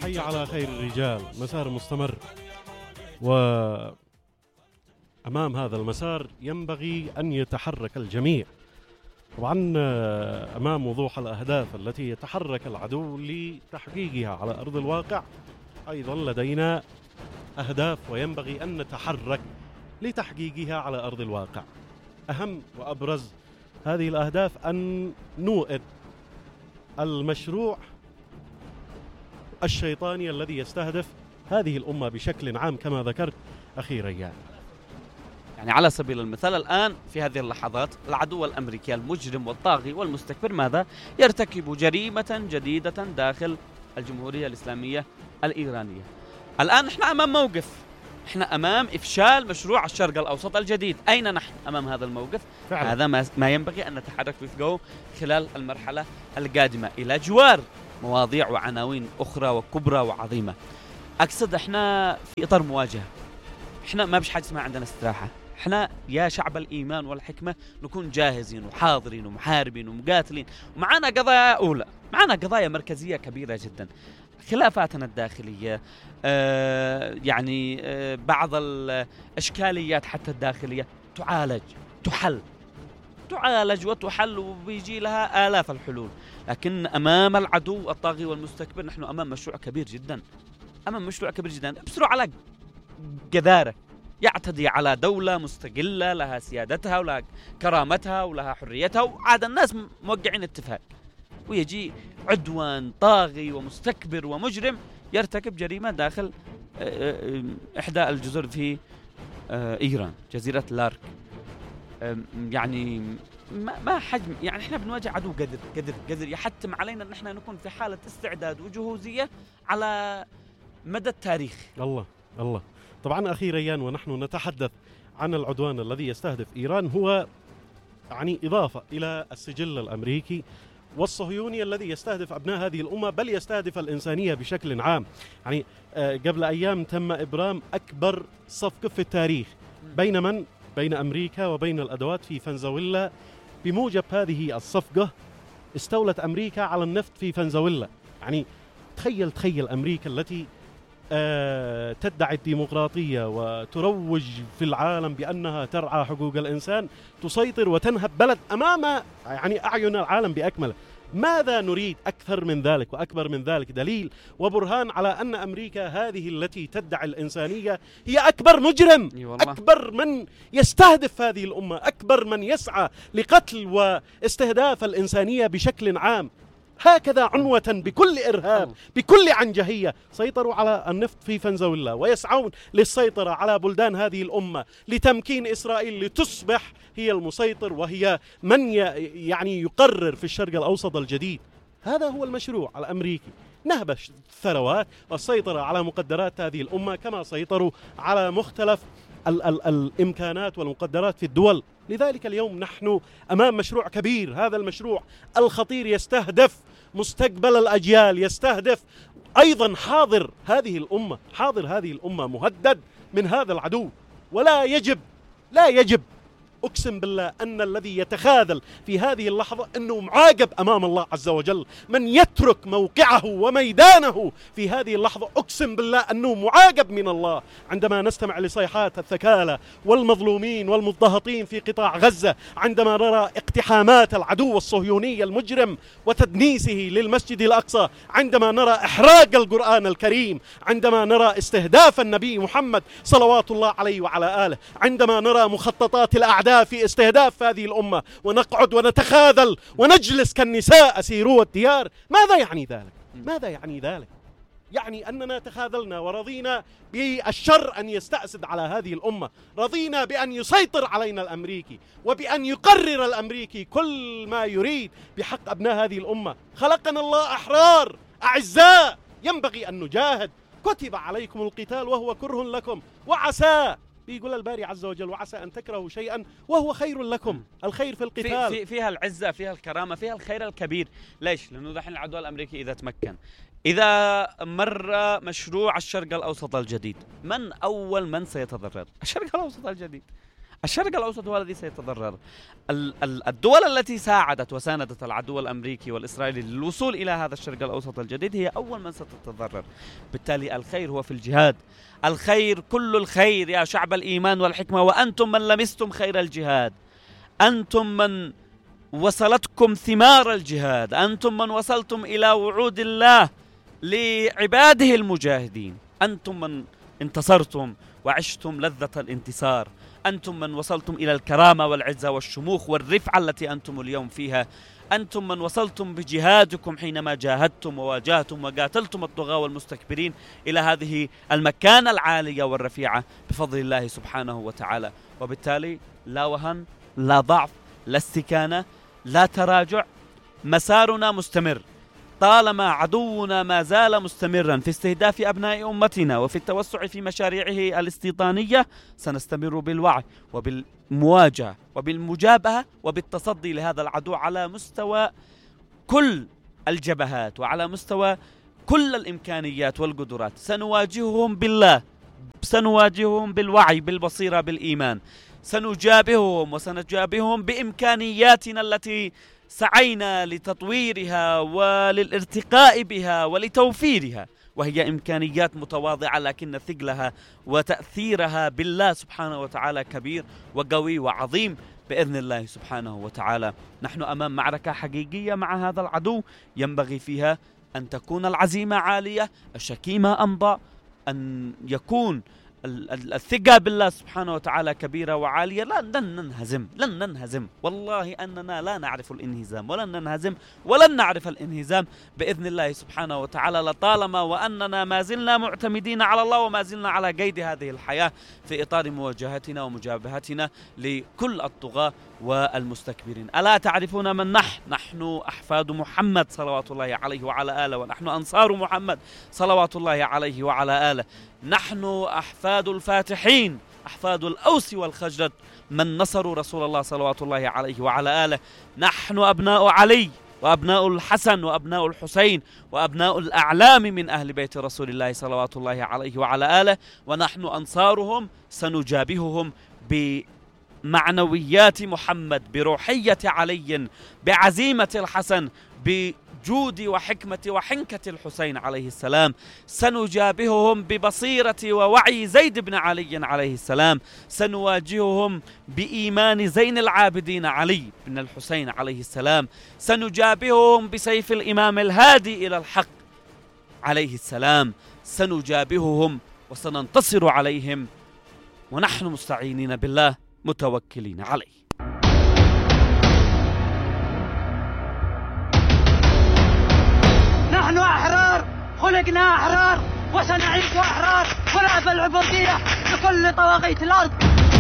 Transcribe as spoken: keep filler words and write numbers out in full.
حي على خير الرجال، مسار مستمر، وأمام هذا المسار ينبغي أن يتحرك الجميع. طبعا أمام وضوح الأهداف التي يتحرك العدو لتحقيقها على أرض الواقع، أيضا لدينا أهداف وينبغي أن نتحرك لتحقيقها على أرض الواقع. أهم وأبرز هذه الأهداف أن نوئد المشروع الشيطاني الذي يستهدف هذه الأمة بشكل عام كما ذكرت أخي ريان. يعني على سبيل المثال الآن في هذه اللحظات العدو الأمريكي المجرم والطاغي والمستكبر ماذا؟ يرتكب جريمة جديدة داخل الجمهورية الإسلامية الإيرانية. الآن نحن أمام موقف، احنا أمام إفشال مشروع الشرق الأوسط الجديد. أين نحن أمام هذا الموقف؟ فعلا. هذا ما ينبغي أن نتحرك وفقه خلال المرحلة القادمة إلى جوار مواضيع وعناوين أخرى وكبرى وعظيمة. أقصد احنا في إطار مواجهة، احنا ما بش حاجة اسمها عندنا استراحة. احنا يا شعب الإيمان والحكمة نكون جاهزين وحاضرين ومحاربين ومقاتلين، ومعنا قضايا أولى، معنا قضايا مركزية كبيرة جدا. خلافاتنا الداخلية، آه يعني آه بعض الإشكاليات حتى الداخلية تعالج تحل تعالج وتحل وبيجي لها آلاف الحلول. لكن أمام العدو الطاغي والمستكبر نحن أمام مشروع كبير جدا، أمام مشروع كبير جدا ابصروا على جذارة يعتدي على دولة مستقلة لها سيادتها ولها كرامتها ولها حريتها، وعاد الناس موقعين اتفاق، ويجي عدوان طاغي ومستكبر ومجرم يرتكب جريمة داخل إحدى الجزر في إيران، جزيرة لارك. يعني ما ما حجم، يعني احنا بنواجه عدو قدر قدر قدر يحتم علينا ان احنا نكون في حالة استعداد وجهوزية على مدى التاريخ. الله الله. طبعا أخي ريان، ونحن نتحدث عن العدوان الذي يستهدف إيران، هو يعني إضافة إلى السجل الأمريكي والصهيوني الذي يستهدف أبناء هذه الأمة، بل يستهدف الإنسانية بشكل عام. يعني قبل أيام تم إبرام أكبر صفقة في التاريخ بين من؟ بين أمريكا وبين الأدوات في فنزويلا. بموجب هذه الصفقة استولت أمريكا على النفط في فنزويلا. يعني تخيل تخيل أمريكا التي آه تدعي الديمقراطية وتروج في العالم بأنها ترعى حقوق الإنسان، تسيطر وتنهب بلد أمام يعني أعين العالم بأكمله. ماذا نريد أكثر من ذلك وأكبر من ذلك؟ دليل وبرهان على أن أمريكا هذه التي تدعي الإنسانية هي أكبر مجرم، أكبر من يستهدف هذه الأمة، أكبر من يسعى لقتل واستهداف الإنسانية بشكل عام. هكذا عنوة بكل إرهاب بكل عنجهية سيطروا على النفط في فنزويلا، ويسعون للسيطرة على بلدان هذه الأمة لتمكين إسرائيل لتصبح هي المسيطر وهي من يعني يقرر في الشرق الأوسط الجديد. هذا هو المشروع الأمريكي، نهب الثروات والسيطرة على مقدرات هذه الأمة كما سيطروا على مختلف ال ال الإمكانات والمقدرات في الدول. لذلك اليوم نحن أمام مشروع كبير، هذا المشروع الخطير يستهدف مستقبل الأجيال، يستهدف أيضا حاضر هذه الأمة، حاضر هذه الأمة مهدد من هذا العدو. ولا يجب لا يجب أقسم بالله أن الذي يتخاذل في هذه اللحظة أنه معاقب أمام الله عز وجل. من يترك موقعه وميدانه في هذه اللحظة أقسم بالله أنه معاقب من الله. عندما نستمع لصيحات الثكالى والمظلومين والمضطهدين في قطاع غزة، عندما نرى اقتحامات العدو الصهيوني المجرم وتدنيسه للمسجد الأقصى، عندما نرى إحراق القرآن الكريم، عندما نرى استهداف النبي محمد صلوات الله عليه وعلى آله، عندما نرى مخططات الأعداء في استهداف هذه الأمة، ونقعد ونتخاذل ونجلس كالنساء أسيرو الديار، ماذا يعني ذلك؟ ماذا يعني ذلك؟ يعني أننا تخاذلنا ورضينا بالشر أن يستأسد على هذه الأمة، رضينا بأن يسيطر علينا الأمريكي وبأن يقرر الأمريكي كل ما يريد بحق أبناء هذه الأمة. خلقنا الله أحرار أعزاء، ينبغي أن نجاهد. كتب عليكم القتال وهو كره لكم وعسى، بيقول الباري عز وجل وعسى أن تكرهوا شيئا وهو خير لكم. الخير في القتال، في فيها العزة، فيها الكرامة، فيها الخير الكبير. ليش؟ لأنه دحين العدو الأمريكي إذا تمكن، إذا مر مشروع الشرق الأوسط الجديد، من أول من سيتضرر؟ الشرق الأوسط الجديد. الشرق الأوسط هو الذي سيتضرر. الدول التي ساعدت وساندت العدو الأمريكي والإسرائيلي للوصول إلى هذا الشرق الأوسط الجديد هي أول من ستتضرر. بالتالي الخير هو في الجهاد، الخير كل الخير يا شعب الإيمان والحكمة، وأنتم من لمستم خير الجهاد، أنتم من وصلتكم ثمار الجهاد، أنتم من وصلتم إلى وعود الله لعباده المجاهدين، أنتم من انتصرتم وعشتم لذة الانتصار، أنتم من وصلتم إلى الكرامة والعزة والشموخ والرفعة التي أنتم اليوم فيها، أنتم من وصلتم بجهادكم حينما جاهدتم وواجهتم وقاتلتم الطغاة والمستكبرين إلى هذه المكانة العالية والرفيعة بفضل الله سبحانه وتعالى. وبالتالي لا وهن، لا ضعف، لا استكانة، لا تراجع، مسارنا مستمر طالما عدونا ما زال مستمرا في استهداف أبناء أمتنا وفي التوسع في مشاريعه الاستيطانية. سنستمر بالوعي وبالمواجهة وبالمجابهة وبالتصدي لهذا العدو على مستوى كل الجبهات وعلى مستوى كل الإمكانيات والقدرات. سنواجههم بالله، سنواجههم بالوعي، بالبصيرة، بالإيمان، سنجابههم وسنجابههم بإمكانياتنا التي سعينا لتطويرها وللارتقاء بها ولتوفيرها، وهي إمكانيات متواضعة لكن ثقلها وتأثيرها بالله سبحانه وتعالى كبير وقوي وعظيم بإذن الله سبحانه وتعالى. نحن أمام معركة حقيقية مع هذا العدو، ينبغي فيها أن تكون العزيمة عالية، الشكيمة أمضى، أن يكون الثقة بالله سبحانه وتعالى كبيرة وعالية. لن ننهزم، لن ننهزم، والله أننا لا نعرف الانهزام ولن ننهزم ولن نعرف الانهزام بإذن الله سبحانه وتعالى، لطالما وأننا ما زلنا معتمدين على الله وما زلنا على قيد هذه الحياة في إطار مواجهتنا ومجابهتنا لكل الطغاة والمستكبرين. ألا تعرفون من نحن؟ نحن أحفاد محمد صلوات الله عليه وعلى آله، ونحن أنصار محمد صلوات الله عليه وعلى آله. نحن أحفاد الفاتحين، أحفاد الأوس والخزرج من نصروا رسول الله صلوات الله عليه وعلى آله. نحن أبناء علي وأبناء الحسن وأبناء الحسين وأبناء الأعلام من أهل بيت رسول الله صلوات الله عليه وعلى آله، ونحن أنصارهم. سنجابههم بمعنويات محمد، بروحية علي، بعزيمة الحسن، بجود وحكمة وحنكة الحسين عليه السلام. سنجابههم ببصيرة ووعي زيد بن علي عليه السلام. سنواجههم بإيمان زين العابدين علي بن الحسين عليه السلام. سنجابههم بسيف الإمام الهادي إلى الحق عليه السلام. سنجابههم وسننتصر عليهم ونحن مستعينين بالله متوكلين عليه. نحن أحرار، خلقنا أحرار وسنعيش أحرار، ونأبى العبودية لكل طواغيت الأرض.